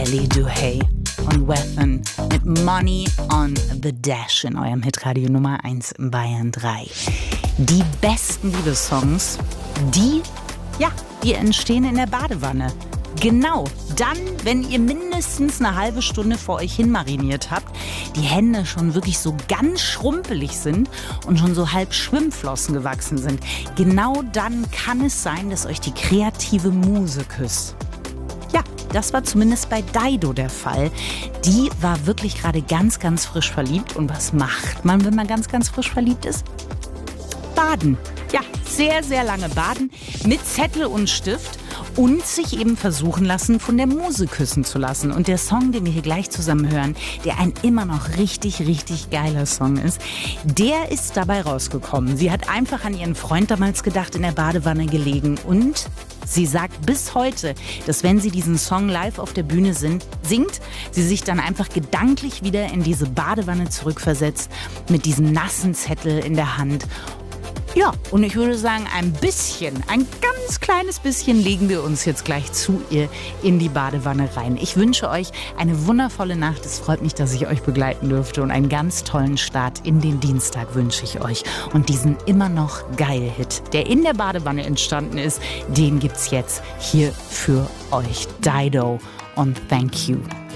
Ellie Duhay und Wethen mit Money on the Dash in eurem Hitradio Nummer 1 in Bayern 3. Die besten Liebessongs, die entstehen in der Badewanne. Genau, dann, wenn ihr mindestens eine halbe Stunde vor euch hin mariniert habt, die Hände schon wirklich so ganz schrumpelig sind und schon so halb Schwimmflossen gewachsen sind. Genau dann kann es sein, dass euch die kreative Muse küsst. Ja, das war zumindest bei Dido der Fall. Die war wirklich gerade ganz, ganz frisch verliebt. Und was macht man, wenn man ganz, ganz frisch verliebt ist? Baden. Ja, sehr, sehr lange baden mit Zettel und Stift und sich eben versuchen lassen, von der Muse küssen zu lassen. Und der Song, den wir hier gleich zusammen hören, der ein immer noch richtig, richtig geiler Song ist, der ist dabei rausgekommen. Sie hat einfach an ihren Freund damals gedacht, in der Badewanne gelegen, und sie sagt bis heute, dass wenn sie diesen Song live auf der Bühne singt, sie sich dann einfach gedanklich wieder in diese Badewanne zurückversetzt mit diesem nassen Zettel in der Hand. Ja, und ich würde sagen, ein ganz kleines bisschen legen wir uns jetzt gleich zu ihr in die Badewanne rein. Ich wünsche euch eine wundervolle Nacht. Es freut mich, dass ich euch begleiten durfte, und einen ganz tollen Start in den Dienstag wünsche ich euch. Und diesen immer noch geil Hit, der in der Badewanne entstanden ist, den gibt's jetzt hier für euch. Dido und Thank You.